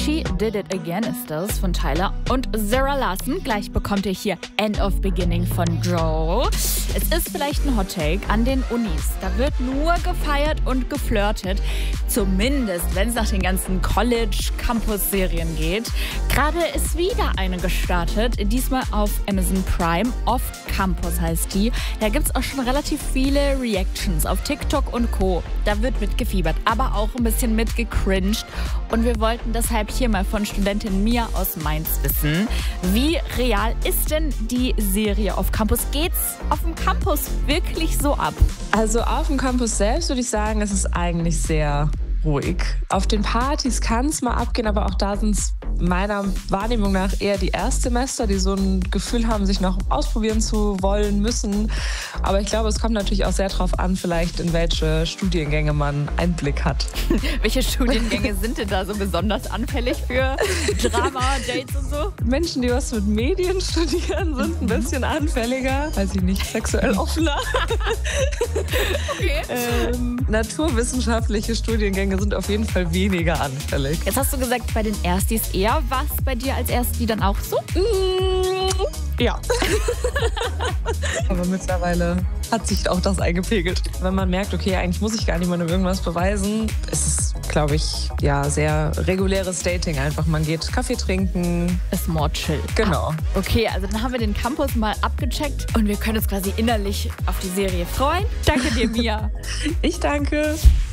She Did It Again ist das von Tyler und Zara Larsson. Gleich bekommt ihr hier End of Beginning von Joe. Es ist vielleicht ein Hot-Take an den Unis. Da wird nur gefeiert und geflirtet. Zumindest, wenn es nach den ganzen College-Campus-Serien geht. Gerade ist wieder eine gestartet. Diesmal auf Amazon Prime. Off Campus heißt die. Da gibt es auch schon relativ viele Reactions auf TikTok und Co. Da wird mitgefiebert, aber auch ein bisschen mitgecringed. Und wir wollten deshalb hier mal von Studentin Mia aus Mainz wissen, wie real ist denn die Serie auf Campus? Geht's auf dem Campus wirklich so ab? Also auf dem Campus selbst würde ich sagen, es ist eigentlich sehr ruhig. Auf den Partys kann es mal abgehen, aber auch da sind es meiner Wahrnehmung nach eher die Erstsemester, die so ein Gefühl haben, sich noch ausprobieren zu wollen, müssen. Aber ich glaube, es kommt natürlich auch sehr darauf an, vielleicht in welche Studiengänge man Einblick hat. Welche Studiengänge sind denn da so besonders anfällig für Drama, Dates und so? Menschen, die was mit Medien studieren, sind ein bisschen anfälliger, weiß ich nicht, sexuell offener. Okay. Naturwissenschaftliche Studiengänge sind auf jeden Fall weniger anfällig. Jetzt hast du gesagt, bei den Erstis eher. Was bei dir als Ersti dann auch so? Ja. Aber mittlerweile hat sich auch das eingepegelt. Wenn man merkt, okay, eigentlich muss ich gar niemandem irgendwas beweisen, ist es, glaube ich, ja, sehr reguläres Dating einfach. Man geht Kaffee trinken. Ist more chill. Genau. Okay, also dann haben wir den Campus mal abgecheckt und wir können uns quasi innerlich auf die Serie freuen. Danke dir, Mia. Ich danke.